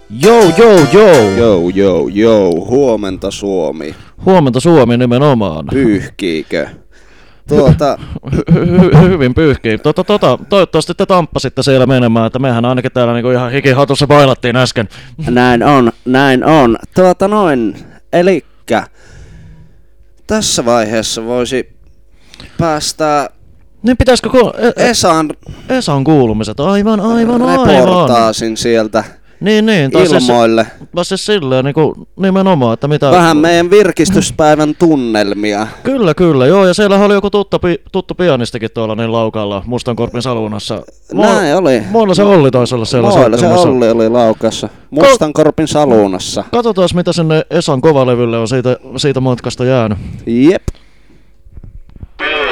Joo, huomenta Suomi. Huomenta Suomi nimenomaan. Pyyhkiikö? Hyvin pyyhkii. Toivottavasti te tamppasitte siellä menemään, että mehän ainakin täällä niinku ihan hikihatussa bailattiin äsken. Näin on. Elikkä tässä vaiheessa voisi päästää niin pitäisikö Esan kuulumiset? Aivan. Reportaasin sieltä Niin, ilmoille. Siis silleen niinku nimenomaan, että mitä... Vähän meidän virkistyspäivän tunnelmia. Kyllä, joo, ja siellä oli joku tuttu pianistikin tuolla niin laukalla Mustankorpin saluunassa. Näin oli. Muilla se Olli taisi olla siellä soittamassa. Muilla se Olli oli laukassa, Mustankorpin saluunassa. Katsotaan mitä sinne Esan kovalevylle on siitä matkasta jäänyt. Jep.